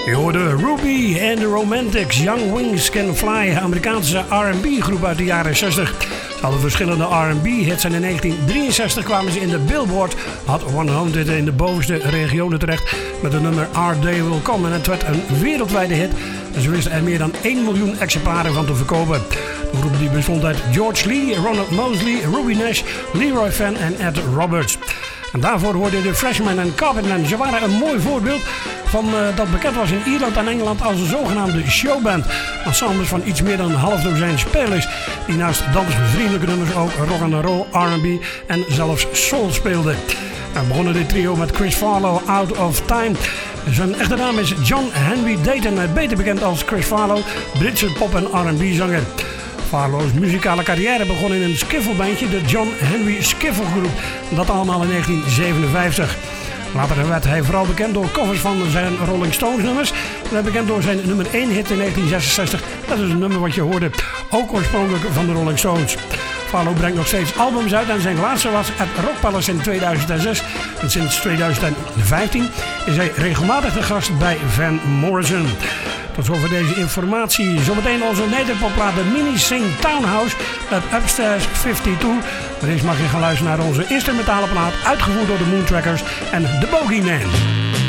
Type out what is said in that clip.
Je hoorde Ruby and the Romantics, Young Wings Can Fly, Amerikaanse R&B groep uit de jaren 60. Ze hadden verschillende R&B-hits en in 1963 kwamen ze in de Billboard Hot 100 in de bovenste regionen terecht met de nummer Our Day Will Come. En het werd een wereldwijde hit en ze wisten er meer dan 1 miljoen exemplaren van te verkopen. De groep die bestond uit George Lee, Ronald Mosley, Ruby Nash, Leroy Van en Ed Roberts. En daarvoor hoorden de Freshmen en Carpetmen. Ze waren een mooi voorbeeld van dat bekend was in Ierland en Engeland als een zogenaamde showband. Ensembles van iets meer dan een half dozijn spelers die naast dansvriendelijke nummers ook rock'n'roll, R&B en zelfs soul speelden. We begonnen dit trio met Chris Farlow, Out of Time. Zijn echte naam is John Henry Dayton, beter bekend als Chris Farlow, Britse pop- en R&B zanger. Farlow's muzikale carrière begon in een skiffelbandje, de John Henry Skiffle Group. Dat allemaal in 1957. Later werd hij vooral bekend door covers van zijn Rolling Stones nummers. En bekend door zijn nummer 1 hit in 1966. Dat is een nummer wat je hoorde, ook oorspronkelijk van de Rolling Stones. Farlow brengt nog steeds albums uit en zijn laatste was at Rock Palace in 2006. En sinds 2015 is hij regelmatig de gast bij Van Morrison. Tot zover deze informatie. Zometeen onze nederpopplaat, de Mini Sing Townhouse uit Upstairs 52. Maar eerst mag je gaan luisteren naar onze instrumentale plaat, uitgevoerd door de Moontrackers en The Bogeyman.